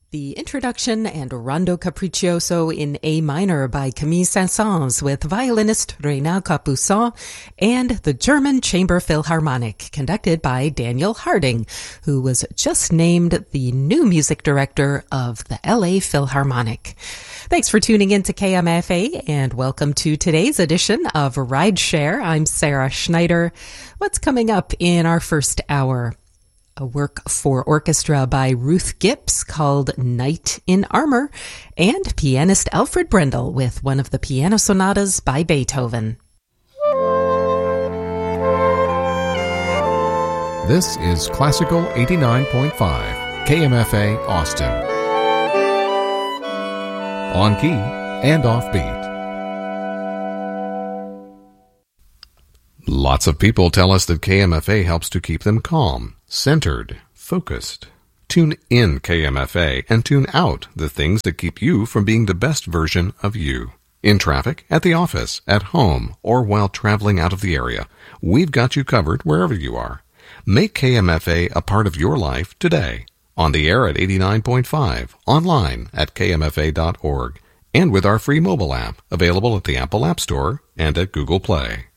The introduction and Rondo Capriccioso in A minor by Camille Saint-Saëns with violinist Renaud Capuçon, and the German Chamber Philharmonic, conducted by Daniel Harding, who was just named the new music director of the LA Philharmonic. Thanks for tuning in to KMFA, and welcome to today's edition of Rideshare. I'm Sarah Schneider. What's coming up in our first hour? A work for orchestra by Ruth Gips called Knight in Armor, and pianist Alfred Brendel with one of the piano sonatas by Beethoven. This is Classical 89.5, KMFA Austin. On key and offbeat. Lots of people tell us that KMFA helps to keep them calm, centered, focused. Tune in KMFA and tune out the things that keep you from being the best version of you. In traffic, at the office, at home, or while traveling out of the area, we've got you covered wherever you are. Make KMFA a part of your life today. On the air at 89.5, online at kmfa.org, and with our free mobile app available at the Apple App Store and at Google Play.